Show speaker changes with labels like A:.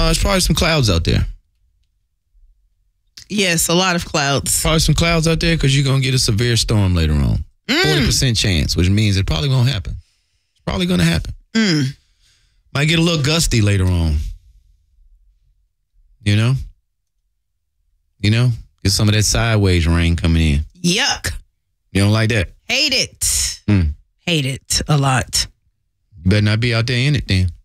A: There's probably some clouds out there.
B: Yes, a lot of clouds.
A: Probably some clouds out there because you're going to get a severe storm later on. 40% chance, which means it probably won't happen. It's probably going to happen. Might get a little gusty later on. You know? Get some of that sideways rain coming in.
B: Yuck.
A: You don't like that?
B: Hate it. Hate it a lot.
A: You better not be out there in it then.